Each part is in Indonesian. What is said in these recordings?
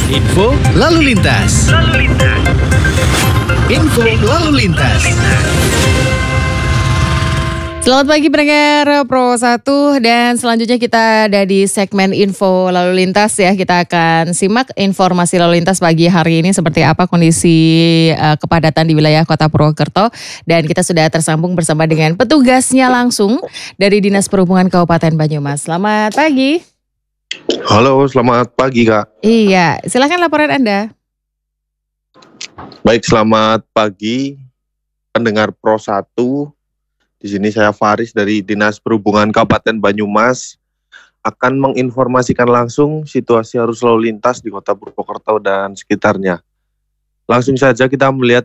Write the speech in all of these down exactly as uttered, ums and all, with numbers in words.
Info lalu lintas. Lalu lintas. Info lalu lintas. Selamat pagi pendengar Pro satu dan selanjutnya kita ada di segmen Info Lalu Lintas ya. Kita akan simak informasi lalu lintas pagi hari ini seperti apa kondisi uh, kepadatan di wilayah Kota Purwokerto. Dan kita sudah tersambung bersama dengan petugasnya langsung dari Dinas Perhubungan Kabupaten Banyumas. Selamat pagi. Halo, selamat pagi Kak. Iya, silakan laporan Anda. Baik, selamat pagi pendengar Pro satu. Di sini saya Faris dari Dinas Perhubungan Kabupaten Banyumas akan menginformasikan langsung situasi arus lalu lintas di Kota Purwokerto dan sekitarnya. Langsung saja kita melihat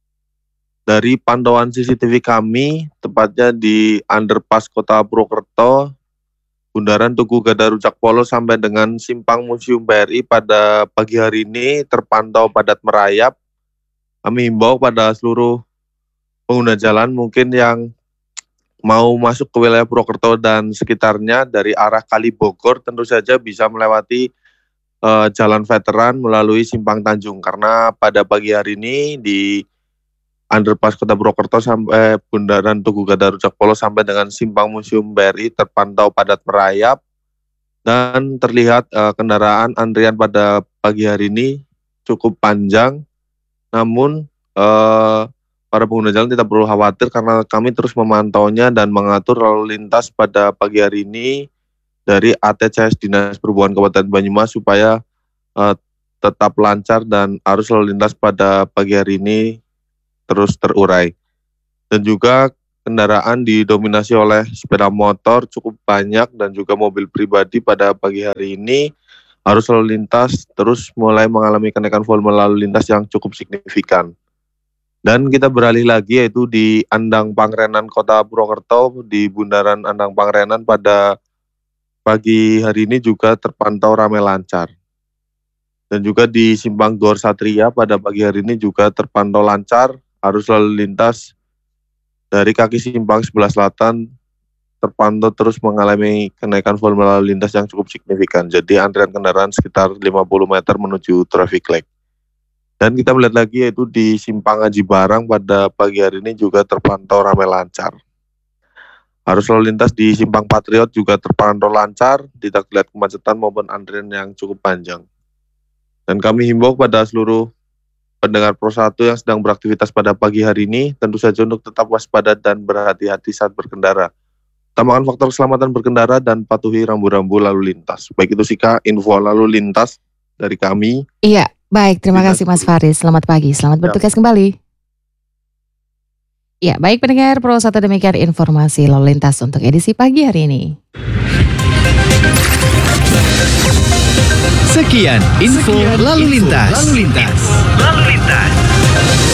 dari pantauan C C T V kami, tepatnya di underpass Kota Purwokerto, Bundaran Tugu Gada Rujak Polo sampai dengan Simpang Museum B R I pada pagi hari ini terpantau padat merayap. Kami himbau pada seluruh pengguna jalan mungkin yang mau masuk ke wilayah Purwokerto dan sekitarnya dari arah Kali Bogor tentu saja bisa melewati uh, Jalan Veteran melalui Simpang Tanjung, karena pada pagi hari ini di underpass Kota Purwokerto sampai Bundaran Tugu Gada Rujak Polo sampai dengan Simpang Museum B R I terpantau padat merayap dan terlihat uh, kendaraan antrian pada pagi hari ini cukup panjang. Namun uh, para pengguna jalan tidak perlu khawatir karena kami terus memantaunya dan mengatur lalu lintas pada pagi hari ini dari A T C S Dinas Perhubungan Kabupaten Banyumas supaya uh, tetap lancar dan arus lalu lintas pada pagi hari ini terus terurai. Dan juga kendaraan didominasi oleh sepeda motor cukup banyak dan juga mobil pribadi pada pagi hari ini. Arus lalu lintas terus mulai mengalami kenaikan volume lalu lintas yang cukup signifikan. Dan kita beralih lagi yaitu di Andang Pangrenan Kota Purwokerto, di Bundaran Andang Pangrenan pada pagi hari ini juga terpantau ramai lancar. Dan juga di Simpang Gor Satria pada pagi hari ini juga terpantau lancar, arus lalu lintas dari kaki simpang sebelah selatan terpantau terus mengalami kenaikan volume lalu lintas yang cukup signifikan. Jadi antrian kendaraan sekitar lima puluh meter menuju traffic light. Dan kita melihat lagi yaitu di Simpang Aji Barang pada pagi hari ini juga terpantau ramai lancar. Arus lalu lintas di Simpang Patriot juga terpantau lancar, tidak terlihat kemacetan maupun antrian yang cukup panjang. Dan kami himbau pada seluruh pendengar Pro satu yang sedang beraktivitas pada pagi hari ini, tentu saja untuk tetap waspada dan berhati-hati saat berkendara. Utamakan faktor keselamatan berkendara dan patuhi rambu-rambu lalu lintas. Baik itu sih Kak, info lalu lintas dari kami. Iya. Baik, terima kasih Mas Faris. Selamat pagi, selamat bertugas kembali. Ya, baik pendengar Pro satu, demikian informasi lalu lintas untuk edisi pagi hari ini. Sekian info lalu lintas. Lalu lintas. Lalu lintas.